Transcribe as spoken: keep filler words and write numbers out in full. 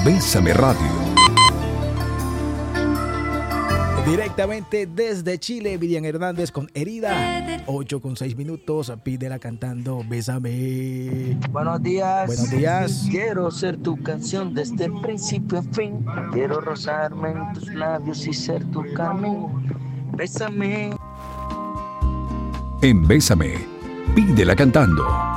Bésame Radio. Directamente desde Chile, Miriam Hernández con Herida. ocho con seis minutos. Pídela cantando Bésame. Buenos días. Buenos días. Quiero ser tu canción desde principio a fin. Quiero rozarme en tus labios y ser tu camino. Bésame. En Bésame, pídela cantando.